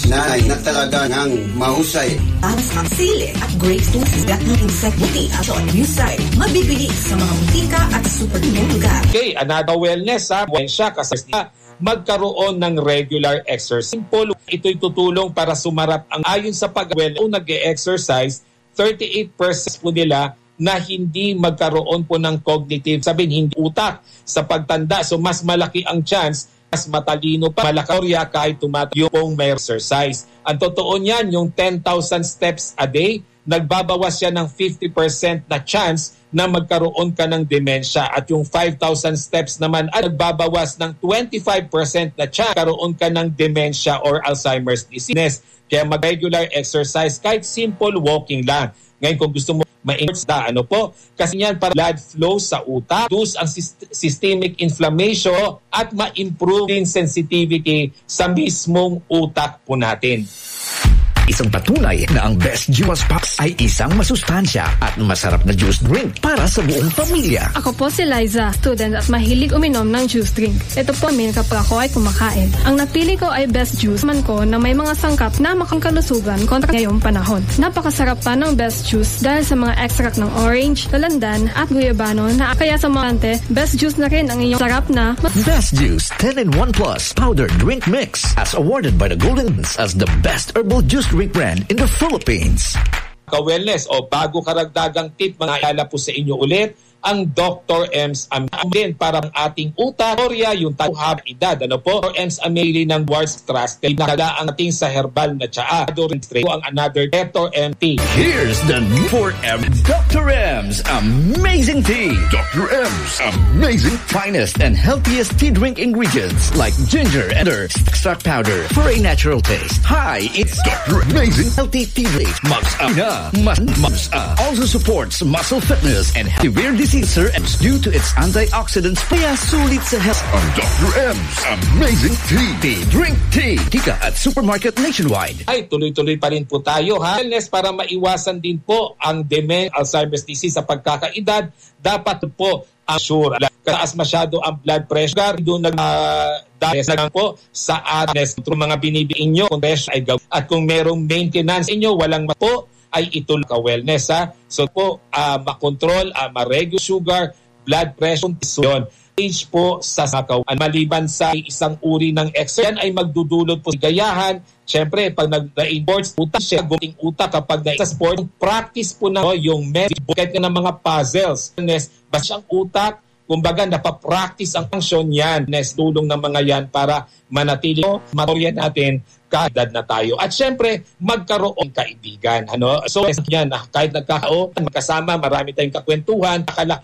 nanay na talaga ng mahusay. Alas ng sili at grape juice at ng insect buti at on Newside. Mabibili sa mga butika at supermarket lugar. Okay, another wellness ha. Siya kasi magkaroon ng regular exercise. Simple, ito'y tutulong para sumarap ang ayon sa pag-well nag-exercise, 38% po nila na hindi magkaroon po ng cognitive, sabihin hindi utak sa pagtanda. So mas malaki ang chance, mas matalino pa, malakarya kahit tumatayo pong may exercise. Ang totoo niyan, yung 10,000 steps a day, nagbabawas siya ng 50% na chance na magkaroon ka ng dementia. At yung 5,000 steps naman ay nagbabawas ng 25% na chance karoon ka ng dementia or Alzheimer's disease. Kaya mag-regular exercise, kahit simple walking lang. Ngayon kung gusto mo ma-improve kasi yan para blood flow sa utak, reduce ang systemic inflammation at ma-improve din sensitivity sa mismong utak po natin. Isang patunay na ang Best Juice Packs ay isang masustansya at masarap na juice drink para sa buong pamilya. Ako po si Liza, student at mahilig uminom ng juice drink. Ito po min kapag ako ay kumakain. Ang napili ko ay Best Juice man ko na may mga sangkap na makangkalusugan kontra ngayong panahon. Napakasarap pa ng Best Juice dahil sa mga extract ng orange, talandan at guyabano na kaya sa mga ante, Best Juice na rin ang iyong sarap na Best Juice 10-in-1 Plus Powder Drink Mix as awarded by the Golden as the best herbal juice drink brand in the Philippines. Ka-wellness o bago karagdagang tip, mga iala po sa inyo ulit, ang Dr. M's din para ang ating utak, yung tauhab edad. Dr. M's Ameli ng Wards Trust, kaya nakadaan natin sa herbal na tsaa. Ang another Dr. MT. Here's the 4M Dr. M's Amazing Tea. Dr. M's Amazing Finest and healthiest tea drink ingredients like ginger and extract powder for a natural taste. Hi, it's Dr. Amazing Healthy Tea Drink. Also supports muscle fitness and severe disease. Sir M's due to its antioxidants kaya sulit sa health. Ang Dr. M's Amazing Tea. Drink tea. Kika at supermarket nationwide. Ay, tuloy-tuloy pa rin po tayo ha. Wellness para maiwasan din po ang dementia, Alzheimer's disease sa pagkakaedad. Dapat po ang sure. Kataas masyado ang blood pressure. Doon nag-dahil po sa anes. Kung mga binibiin nyo, kung pressure ay gawin. At kung merong maintenance inyo, walang po, ay ito ka-wellness ha. So po, makontrol, ma-regulate sugar, blood pressure, yun. Age po sa sakaw. Maliban sa isang uri ng exercise, yan ay magdudulot po sa gayahan. Siyempre, pag nag-sports, utak siya, gunting utak kapag sa sport, practice po na yung kahit ng mga puzzles. Basta siyang utak, kumbaga napapractice ang function yan. Tulong ng mga yan para manatili matorya natin kaedad na tayo. At syempre, magkaroon kaibigan. So, yan, kahit nagkakao, magkasama, marami tayong kakwentuhan, nakalaki